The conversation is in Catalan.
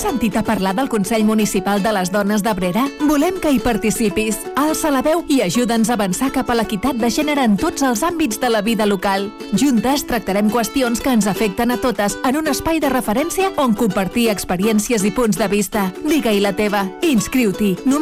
sentit a parlar del Consell Municipal de les Dones d'Abrera? Volem que hi participis. Alça la veu i ajuda'ns a avançar cap a l'equitat de gènere en tots els àmbits de la vida local. Juntes tractarem qüestions que ens afecten a totes en un espai de referència on compartir experiències i punts de vista. Digue-hi la teva. Inscriu-t'hi.